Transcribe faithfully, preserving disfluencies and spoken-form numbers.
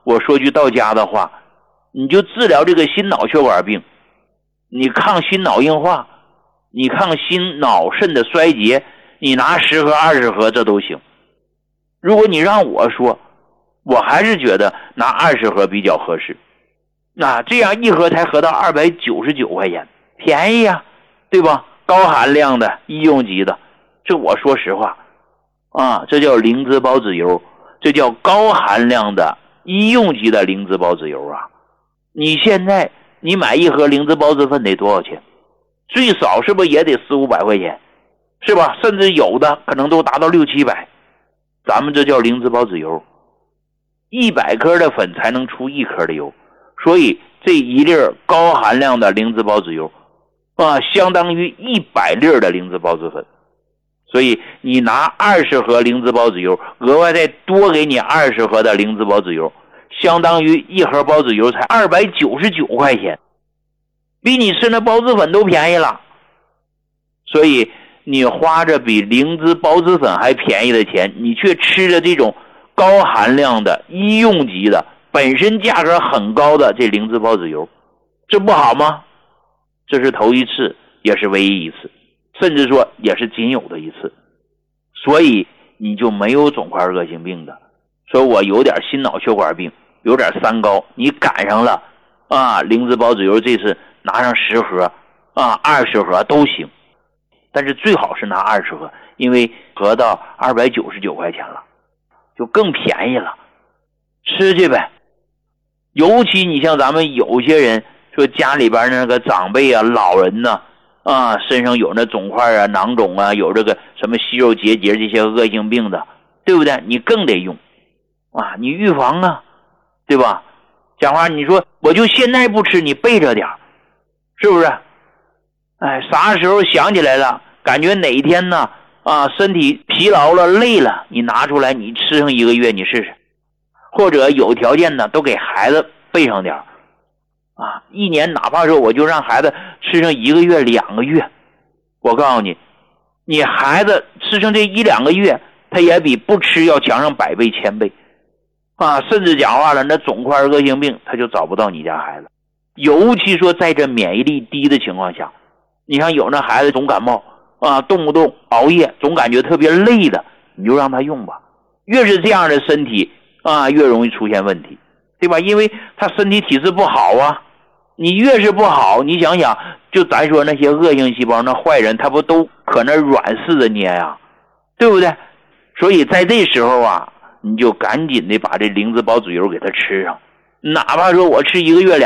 我说句到家的话，你就治疗这个心脑血管病，你抗心脑硬化，你抗心脑肾的衰竭，你拿十盒二十盒这都行。如果你让我说，我还是觉得拿二十盒比较合适。那这样一盒才合到二百九十九块钱，便宜啊，对吧？高含量的医用级的，这我说实话啊，这叫灵芝孢子油，这叫高含量的医用级的灵芝孢子油啊。你现在你买一盒灵芝孢子粉得多少钱？最少是不是也得四五百块钱，是吧？甚至有的可能都达到六七百。咱们这叫灵芝孢子油，一百颗的粉才能出一颗的油，所以这一粒高含量的灵芝孢子油啊，相当于一百粒的灵芝孢子粉。所以你拿二十盒灵芝孢子油，额外再多给你二十盒的灵芝孢子油，相当于一盒孢子油才二百九十九块钱，比你吃那孢子粉都便宜了。所以你花着比灵芝孢子粉还便宜的钱，你却吃着这种高含量的医用级的本身价格很高的这灵芝孢子油，这不好吗？这是头一次，也是唯一一次，甚至说也是仅有的一次。所以你就没有肿块恶性病的，说我有点心脑血管病，有点三高，你赶上了啊，灵芝孢子油这次拿上十盒啊，二十盒都行，但是最好是拿二十盒，因为合到二百九十九块钱了，就更便宜了，吃去呗。尤其你像咱们有些人说家里边那个长辈啊、老人呢啊，身上有那肿块啊、囊肿啊，有这个什么息肉结节这些恶性病的，对不对？你更得用啊，你预防啊，对吧？讲话你说我就现在不吃，你备着点，是不是？哎，啥时候想起来了，感觉哪一天呢啊，身体疲劳了、累了，你拿出来你吃上一个月，你试试。或者有条件呢，都给孩子备上点啊，一年哪怕说我就让孩子吃上一个月、两个月，我告诉你，你孩子吃上这一两个月，他也比不吃要强上百倍、千倍啊！甚至讲话了，那肿块恶性病他就找不到你家孩子。尤其说在这免疫力低的情况下，你看有那孩子总感冒啊，动不动熬夜，总感觉特别累的，你就让他用吧。越是这样的身体啊，越容易出现问题，对吧？因为他身体体质不好啊，你越是不好，你想想，就咱说那些恶性细胞，那坏人他不都可那软似的捏呀，对不对？所以在这时候啊，你就赶紧的把这灵芝孢子油给他吃上，哪怕说我吃一个月两